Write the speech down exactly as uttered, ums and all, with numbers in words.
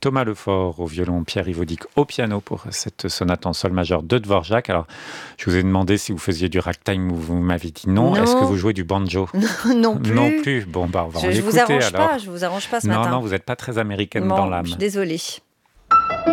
Thomas Lefort au violon, Pierre Yvodic au piano pour cette sonate en sol majeur de Dvorak. Alors, je vous ai demandé si vous faisiez du ragtime, vous m'avez dit non. Non. Est-ce que vous jouez du banjo? Non plus. Non plus. Bon, bah, on va Je, en je écouter vous arrange alors. pas, je vous arrange pas ce non, matin. non, vous n'êtes pas très américaine Bon, dans l'âme. je suis désolée.